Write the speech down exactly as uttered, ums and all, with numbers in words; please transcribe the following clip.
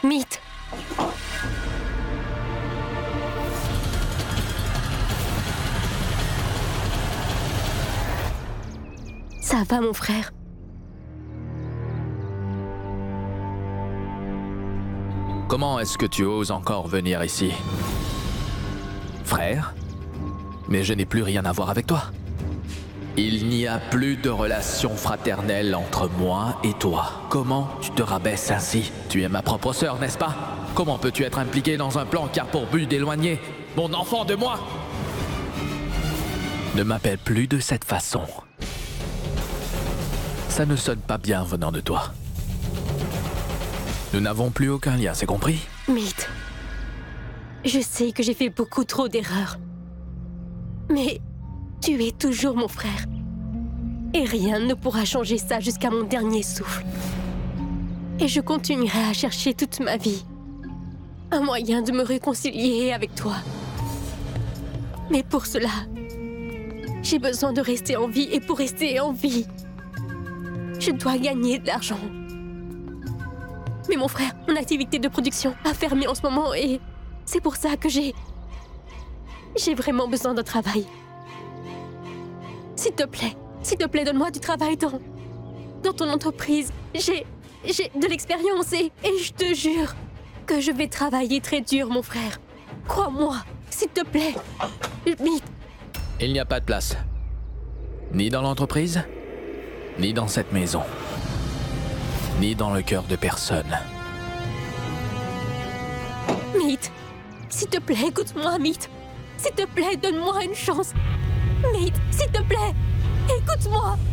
Mythe. Ça va, mon frère? Comment est-ce que tu oses encore venir ici? Frère? Mais je n'ai plus rien à voir avec toi. Il n'y a plus de relation fraternelle entre moi et toi. Comment tu te rabaisses ainsi? Tu es ma propre sœur, n'est-ce pas? Comment peux-tu être impliqué dans un plan qui a pour but d'éloigner mon enfant de moi? Ne m'appelle plus de cette façon. Ça ne sonne pas bien venant de toi. Nous n'avons plus aucun lien, c'est compris? Mythe. Je sais que j'ai fait beaucoup trop d'erreurs. Mais tu es toujours mon frère. Et rien ne pourra changer ça jusqu'à mon dernier souffle. Et je continuerai à chercher toute ma vie un moyen de me réconcilier avec toi. Mais pour cela, j'ai besoin de rester en vie. Et pour rester en vie, je dois gagner de l'argent. Mais mon frère, mon activité de production a fermé en ce moment et c'est pour ça que j'ai... J'ai vraiment besoin de travail. S'il te plaît, s'il te plaît, donne-moi du travail dans... dans ton entreprise. J'ai... j'ai de l'expérience et... et je te jure que je vais travailler très dur, mon frère. Crois-moi, s'il te plaît. Mythe. Il n'y a pas de place. Ni dans l'entreprise, ni dans cette maison. Ni dans le cœur de personne. Mythe, s'il te plaît, écoute-moi, Mythe. S'il te plaît, donne-moi une chance. Mythe, s'il te plaît, écoute-moi.